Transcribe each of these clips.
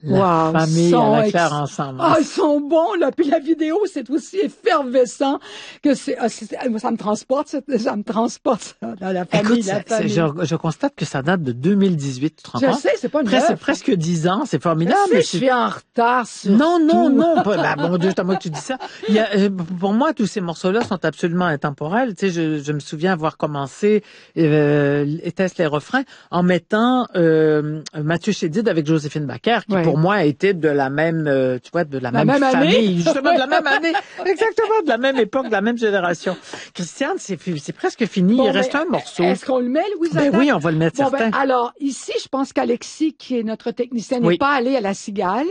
La famille à la Claire ensemble. Ah, ils sont bons, là. Puis la vidéo, c'est aussi effervescent que ça me transporte, ça dans la famille. Écoute, je constate que ça date de 2018, tu te rends compte? Je sais, c'est pas neuf. Presque 10 ans, c'est formidable. Je suis en retard sur Non, tout. Bon Dieu, c'est à moi que tu dis ça. Pour moi, tous ces morceaux-là sont absolument intemporels. Tu sais, je me souviens avoir commencé, était-ce les refrains, en mettant Mathieu Chédid avec Joséphine Baker, qui pour moi a été de la même, tu vois, de la même famille, justement de la même année, exactement, de la même époque, de la même génération. Christiane, c'est presque fini. Il reste un morceau. Est-ce qu'on le met, Louise Attaque? Oui, on va le mettre, certain. Alors, ici, je pense qu'Alexis, qui est notre technicien, n'est pas allé à la Cigale.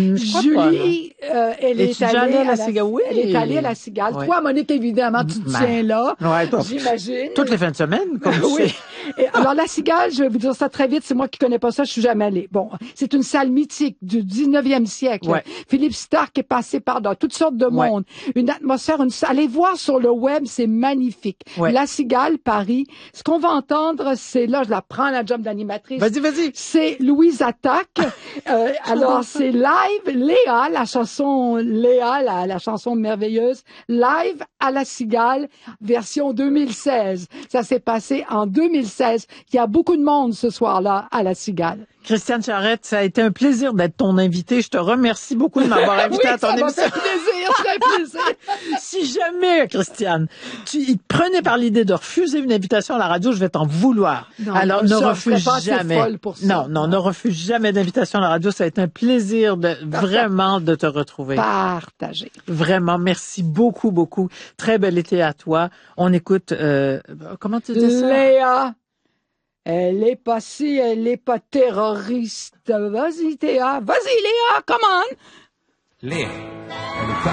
Julie, elle est allée à la Cigale. Oui. Elle est allée à la Cigale. Toi, Monique, évidemment, tu te tiens là. Ouais, j'imagine. Toutes les fins de semaine, comme tu sais. Et alors, la Cigale, je vais vous dire ça très vite, c'est moi qui connais pas ça, je suis jamais allée. Bon, c'est une salle mythique du 19e siècle. Ouais. Philippe Stark est passé par dans toutes sortes de monde. Une atmosphère, allez voir sur le web, c'est magnifique. Ouais. La Cigale, Paris. Ce qu'on va entendre, c'est, là, je la prends, la job d'animatrice. Vas-y. C'est Louise Attaque. Alors, c'est live, Léa, la chanson Léa, la chanson merveilleuse, live à la Cigale, version 2016. Ça s'est passé en 2016. Il y a beaucoup de monde ce soir-là à la Cigale. Christiane Charette, ça a été un plaisir d'être ton invité. Je te remercie beaucoup de m'avoir invité à ton émission. Ça m'a fait plaisir. Si jamais, Christiane, il te prenait par l'idée de refuser une invitation à la radio, je vais t'en vouloir. Non, alors, ne refuse jamais. Folle pour ça. Non, ne refuse jamais d'invitation à la radio. Ça a été un plaisir vraiment de te retrouver. Partagé. Vraiment, merci beaucoup. Très bel été à toi. On écoute, comment tu dis ça? Léa. Elle est pas terroriste. Vas-y, Léa, come on! Léa.